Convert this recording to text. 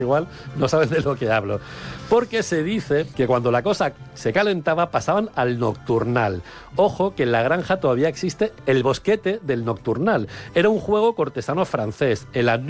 igual no saben de lo que hablo. Porque se dice que cuando la cosa se calentaba pasaban al nocturnal. Ojo que en la granja todavía existe el bosquete del nocturnal. Era un juego cortesano francés. En las